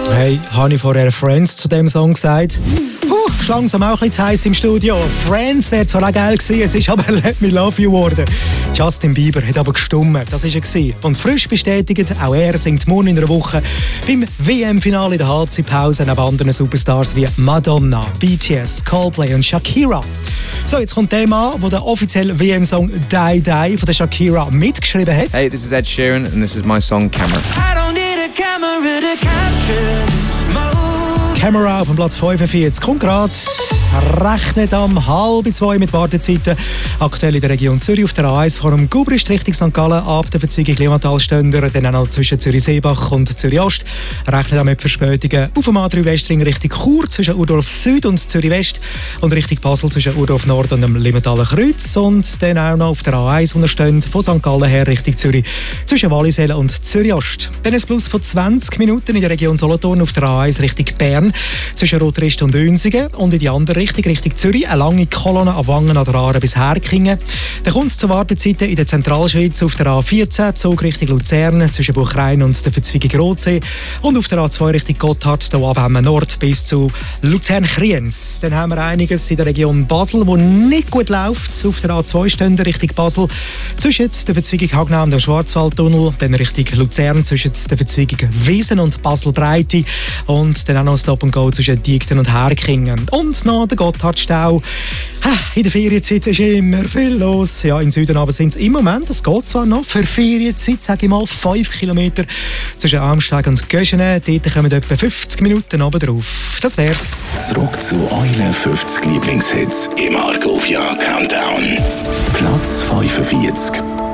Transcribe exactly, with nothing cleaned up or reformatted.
Hey, habe ich vorher Friends zu dem Song gesagt? Puh, ist langsam auch ein bisschen zu heiß im Studio. Friends wäre zwar auch geil gewesen, es ist aber Let Me Love You geworden. Justin Bieber hat aber gestummen, das war er. Und frisch bestätigt, auch er singt morgen in einer Woche beim W M-Finale in der Halbzeitpause neben anderen Superstars wie Madonna, B T S, Coldplay und Shakira. So, jetzt kommt der Mann, der den offiziellen W M-Song Die Die von der Shakira mitgeschrieben hat. Hey, this is Ed Sheeran and this is my song Camera. I don't need a camera to capture the smoke. Camera auf dem Platz fünfundvierzig kommt gerade. Rechnet am halb zwei mit Wartezeiten. Aktuell in der Region Zürich auf der A eins vor dem Gubrist Richtung Sankt Gallen ab der Verzweigung Limmatal-Stönder, dann auch noch zwischen Zürich-Seebach und Zürich-Ost. Rechnet auch mit Verspätungen auf dem A drei Westring Richtung Chur zwischen Urdorf Süd und Zürich-West und Richtung Basel zwischen Urdorf Nord und dem Limmataler Kreuz und dann auch noch auf der A eins unterstehend von Sankt Gallen her Richtung Zürich zwischen Wallisellen und Zürich-Ost. Dann ein Plus von zwanzig Minuten in der Region Solothurn auf der A eins Richtung Bern zwischen Rotrist und Dünsigen und in die andere Richtung, Richtung Zürich, eine lange Kolonne ab Wangen an der Aare bis Herkingen. Dann kommt es zu Wartezeiten in der Zentralschweiz auf der A vierzehn, Zug Richtung Luzern, zwischen Buchrein und der Verzweigung Rotsee und auf der A zwei Richtung Gotthard, hier ab Nord bis zu Luzern-Kriens. Dann haben wir einiges in der Region Basel, wo nicht gut läuft. Auf der A zwei Ständer Richtung Basel, zwischen der Verzweigung Hagnau und dem Schwarzwaldtunnel, dann Richtung Luzern zwischen der Verzweigung Wiesen und Basel-Breite und dann auch noch Stop and Go zwischen Diegten und Herkingen. Und noch der Gotthardstau. In der Ferienzeit ist immer viel los. Ja, im Süden aber sind es im Moment, das geht zwar noch, für Ferienzeit, sage ich mal, fünf Kilometer zwischen Amsteg und Göschenen. Dort kommen etwa fünfzig Minuten oben drauf. Das wär's. Zurück zu euren fünfzig Lieblingshits im Argovia Countdown. Platz fünfundvierzig.